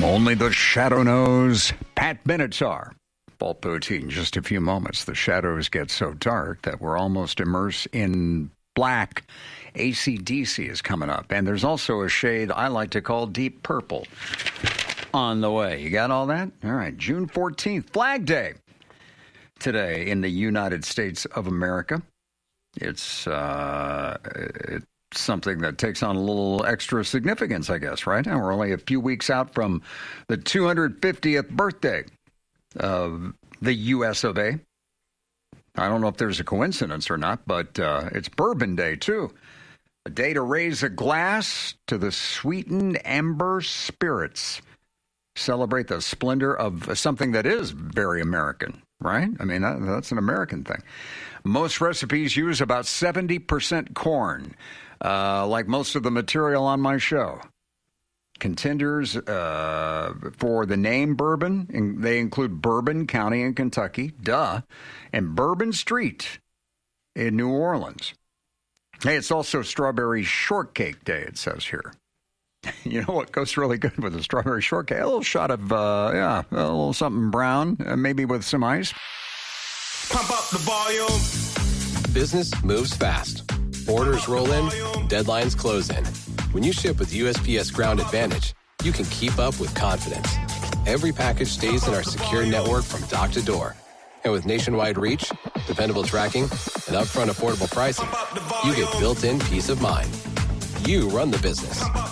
Only the shadow knows. Pat Benatar. Vault Boutique in just a few moments. The shadows get so dark that we're almost immersed in black. AC/DC is coming up. And there's also a shade I like to call deep purple on the way. You got all that? All right. June 14th, Flag Day. Today in the United States of America. It's something that takes on a little extra significance, I guess, right? And we're only a few weeks out from the 250th birthday of the U.S. of A. I don't know if there's a coincidence or not, but it's Bourbon Day, too. A day to raise a glass to the sweetened amber spirits. Celebrate the splendor of something that is very American, right? I mean, that's an American thing. Most recipes use about 70% corn, like most of the material on my show. Contenders for the name Bourbon, they include Bourbon County in Kentucky, and Bourbon Street in New Orleans. Hey, it's also Strawberry Shortcake Day, it says here. You know what goes really good with a strawberry shortcake? A little shot of, a little something brown, maybe with some ice. Pump up the volume. Business moves fast. Orders roll in, deadlines close in. When you ship with USPS Ground Advantage, you can keep up with confidence. Every package stays in our secure network from dock to door. And with nationwide reach, dependable tracking, and upfront affordable pricing, you get built-in peace of mind. You run the business.